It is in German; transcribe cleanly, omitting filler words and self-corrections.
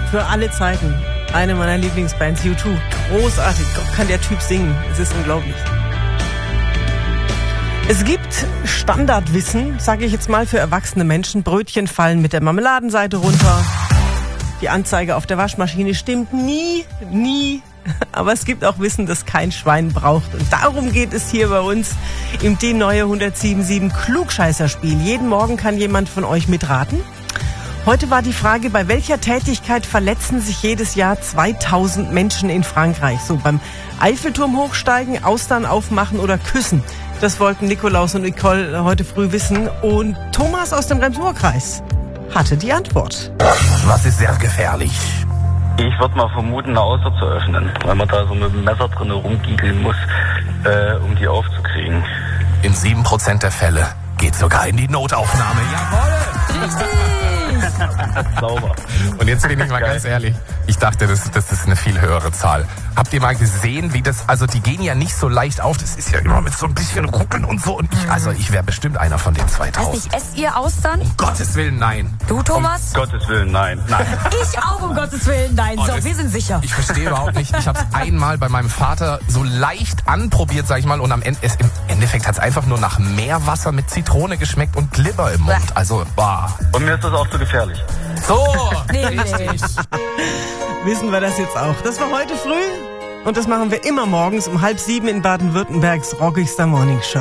für alle Zeiten. Eine meiner Lieblingsbands, U2. Großartig. Gott, kann der Typ singen. Es ist unglaublich. Es gibt Standardwissen, sage ich jetzt mal, für erwachsene Menschen. Brötchen fallen mit der Marmeladenseite runter. Die Anzeige auf der Waschmaschine stimmt nie. Aber es gibt auch Wissen, das kein Schwein braucht. Und darum geht es hier bei uns im Die Neue 107.7 Klugscheißerspiel. Jeden Morgen kann jemand von euch mitraten. Heute war die Frage, bei welcher Tätigkeit verletzen sich jedes Jahr 2000 Menschen in Frankreich? So beim Eiffelturm hochsteigen, Austern aufmachen oder küssen? Das wollten Nikolaus und Nicole heute früh wissen. Und Thomas aus dem Rems-Murr-Kreis hatte die Antwort. Was ist sehr gefährlich? Ich würde mal vermuten, eine Außer zu öffnen, weil man da so mit dem Messer drin rumgiegeln muss, um die aufzukriegen. In 7% der Fälle geht sogar in die Notaufnahme. Jawohl! Richtig! Sauber. Und jetzt bin ich mal ganz ehrlich, ich dachte, das ist eine viel höhere Zahl. Habt ihr mal gesehen, wie das, also die gehen ja nicht so leicht auf, das ist ja immer mit so ein bisschen Ruckeln und so. Und ich wäre bestimmt einer von den 2000. Weiß nicht, esst ihr Austern? Um Gottes Willen, nein. Du, Thomas? Um Gottes Willen, nein. Ich auch, um Gottes Willen, nein. So, wir sind sicher. Ich verstehe überhaupt nicht. Ich habe es einmal bei meinem Vater so leicht anprobiert, sag ich mal, und im Endeffekt hat es einfach nur nach Meerwasser mit Zitrone geschmeckt und Glibber im Mund. Also, boah. Und mir ist das auch zu gefährlich. So, Nee. richtig. Wissen wir das jetzt auch. Das war heute früh und das machen wir immer morgens um 6:30 in Baden-Württembergs rockigster Morningshow.